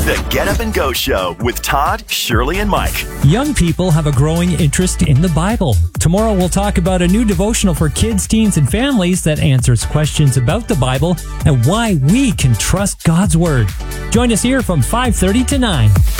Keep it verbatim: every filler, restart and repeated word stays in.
The Get Up and Go Show with Todd, Shirley, and Mike. Young people have a growing interest in the Bible. Tomorrow we'll talk about a new devotional for kids, teens, and families that answers questions about the Bible and why we can trust God's Word. Join us here from five thirty to nine.